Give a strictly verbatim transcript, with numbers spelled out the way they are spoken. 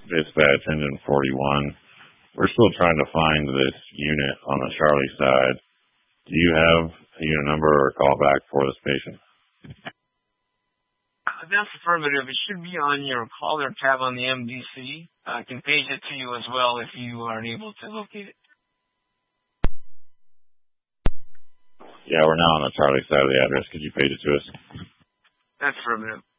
dispatch engine forty-one. We're still trying to find this unit on the Charlie side. Do you have a unit number or a callback for this patient? Uh, that's affirmative. It should be on your caller tab on the M D C. I can page it to you as well if you aren't able to locate it. Yeah, we're now on the Charlie side of the address. Could you page it to us? That's affirmative.